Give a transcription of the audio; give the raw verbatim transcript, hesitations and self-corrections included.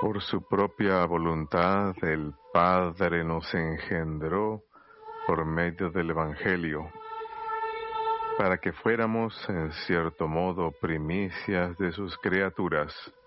Por su propia voluntad, el Padre nos engendró por medio del Evangelio, para que fuéramos, en cierto modo, primicias de sus criaturas.